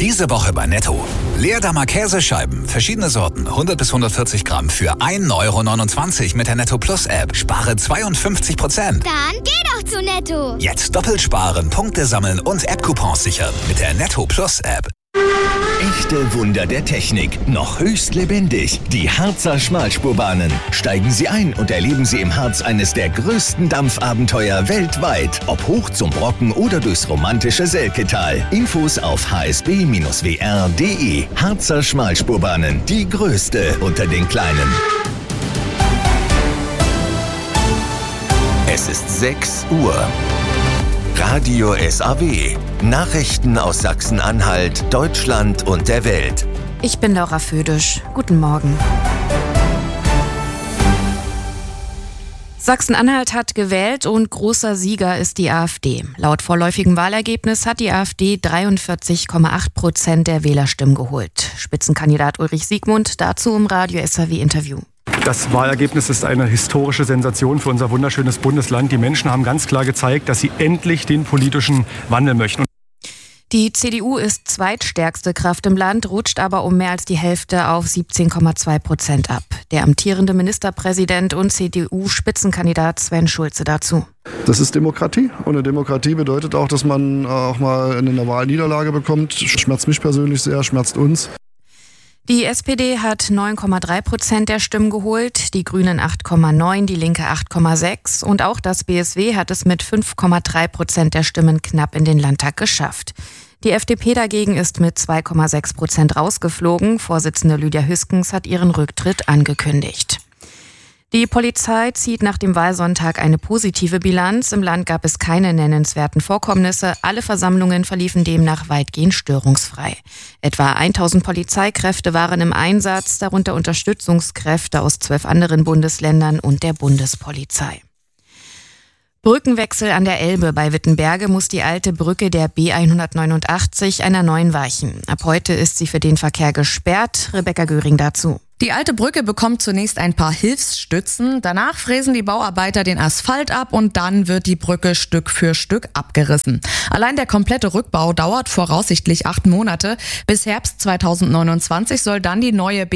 Diese Woche bei Netto. Leerdammer Käsescheiben, verschiedene Sorten, 100 bis 140 Gramm für 1,29 € mit der Netto Plus App. Spare 52%. Dann geh doch zu Netto. Jetzt doppelt sparen, Punkte sammeln und App-Coupons sichern mit der Netto Plus App. Echte Wunder der Technik, noch höchst lebendig. Die Harzer Schmalspurbahnen. Steigen Sie ein und erleben Sie im Harz eines der größten Dampfabenteuer weltweit. Ob hoch zum Brocken oder durchs romantische Selketal. Infos auf hsb-wr.de. Harzer Schmalspurbahnen, die größte unter den kleinen. Es ist 6 Uhr. Radio SAW. Nachrichten aus Sachsen-Anhalt, Deutschland und der Welt. Ich bin Laura Födisch. Guten Morgen. Sachsen-Anhalt hat gewählt und großer Sieger ist die AfD. Laut vorläufigem Wahlergebnis hat die AfD 43,8% der Wählerstimmen geholt. Spitzenkandidat Ulrich Siegmund dazu im Radio SAW-Interview. Das Wahlergebnis ist eine historische Sensation für unser wunderschönes Bundesland. Die Menschen haben ganz klar gezeigt, dass sie endlich den politischen Wandel möchten. Die CDU ist zweitstärkste Kraft im Land, rutscht aber um mehr als die Hälfte auf 17,2% ab. Der amtierende Ministerpräsident und CDU-Spitzenkandidat Sven Schulze dazu. Das ist Demokratie. Und eine Demokratie bedeutet auch, dass man auch mal eine Wahlniederlage bekommt. Schmerzt mich persönlich sehr, schmerzt uns. Die SPD hat 9,3% der Stimmen geholt, die Grünen 8,9%, die Linke 8,6% und auch das BSW hat es mit 5,3% der Stimmen knapp in den Landtag geschafft. Die FDP dagegen ist mit 2,6% rausgeflogen. Vorsitzende Lydia Hüskens hat ihren Rücktritt angekündigt. Die Polizei zieht nach dem Wahlsonntag eine positive Bilanz. Im Land gab es keine nennenswerten Vorkommnisse. Alle Versammlungen verliefen demnach weitgehend störungsfrei. Etwa 1000 Polizeikräfte waren im Einsatz, darunter Unterstützungskräfte aus 12 anderen Bundesländern und der Bundespolizei. Brückenwechsel an der Elbe. Bei Wittenberge muss die alte Brücke der B189 einer neuen weichen. Ab heute ist sie für den Verkehr gesperrt. Rebecca Göring dazu. Die alte Brücke bekommt zunächst ein paar Hilfsstützen, danach fräsen die Bauarbeiter den Asphalt ab und dann wird die Brücke Stück für Stück abgerissen. Allein der komplette Rückbau dauert voraussichtlich 8 Monate. Bis Herbst 2029 soll dann die neue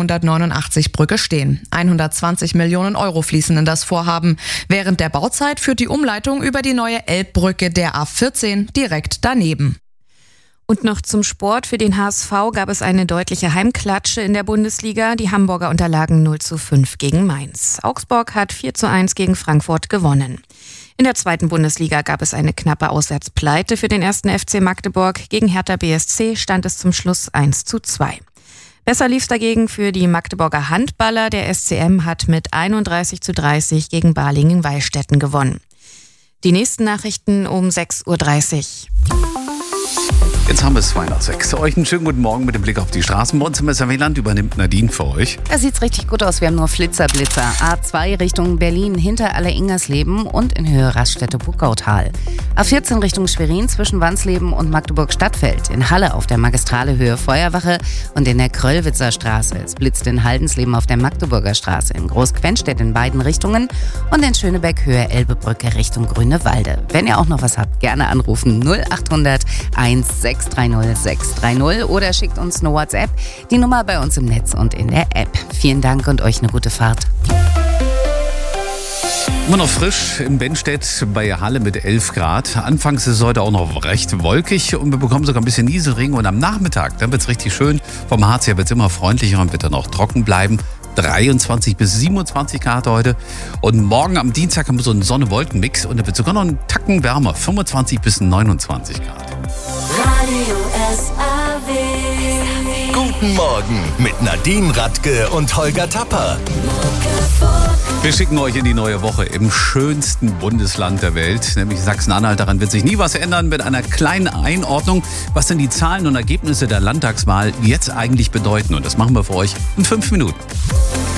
B189 Brücke stehen. 120 Millionen Euro fließen in das Vorhaben. Während der Bauzeit führt die Umleitung über die neue Elbbrücke der A14 direkt daneben. Und noch zum Sport. Für den HSV gab es eine deutliche Heimklatsche in der Bundesliga. Die Hamburger unterlagen 0:5 gegen Mainz. Augsburg hat 4:1 gegen Frankfurt gewonnen. In der zweiten Bundesliga gab es eine knappe Auswärtspleite für den 1. FC Magdeburg. Gegen Hertha BSC stand es zum Schluss 1:2. Besser lief's dagegen für die Magdeburger Handballer. Der SCM hat mit 31:30 gegen Balingen-Weilstätten gewonnen. Die nächsten Nachrichten um 6:30 Uhr. Jetzt haben wir es 2:06. Euch einen schönen guten Morgen mit dem Blick auf die Straßen. Bei uns im SAW-Land übernimmt Nadine für euch. Da sieht's richtig gut aus. Wir haben nur Flitzer. A2 Richtung Berlin hinter Alleringersleben und in Höhe Raststätte-Puckautal. A14 Richtung Schwerin zwischen Wansleben und Magdeburg-Stadtfeld. In Halle auf der Magistrale Höhe Feuerwache und in der Kröllwitzer Straße. Es blitzt in Haldensleben auf der Magdeburger Straße. In Großquenstedt in beiden Richtungen und in Schönebeck Höhe Elbebrücke Richtung Grünewalde. Wenn ihr auch noch was habt, gerne anrufen 0800 163 630 oder schickt uns eine WhatsApp. Die Nummer bei uns im Netz und in der App. Vielen Dank und euch eine gute Fahrt. Immer noch frisch in Benstedt bei Halle mit 11 Grad. Anfangs ist es heute auch noch recht wolkig und wir bekommen sogar ein bisschen Nieselregen. Und am Nachmittag, dann wird es richtig schön. Vom Harz her wird es immer freundlicher und wird dann auch trocken bleiben. 23 bis 27 Grad heute. Und morgen am Dienstag haben wir so einen Sonne-Wolken-Mix und da wird sogar noch einen Tacken wärmer. 25 bis 29 Grad. Radio SAW. Guten Morgen mit Nadine Radke und Holger Tapper. Wir schicken euch in die neue Woche im schönsten Bundesland der Welt, nämlich Sachsen-Anhalt. Daran wird sich nie was ändern, mit einer kleinen Einordnung, was denn die Zahlen und Ergebnisse der Landtagswahl jetzt eigentlich bedeuten. Und das machen wir für euch in 5 Minuten.